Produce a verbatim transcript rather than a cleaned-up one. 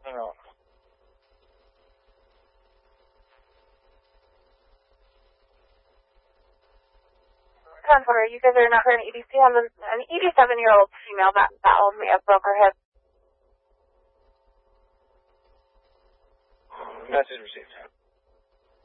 Hang on. Contour, you guys are not for an E D C. I'm an eighty-seven-year-old female that battles me a broken hip. Message received.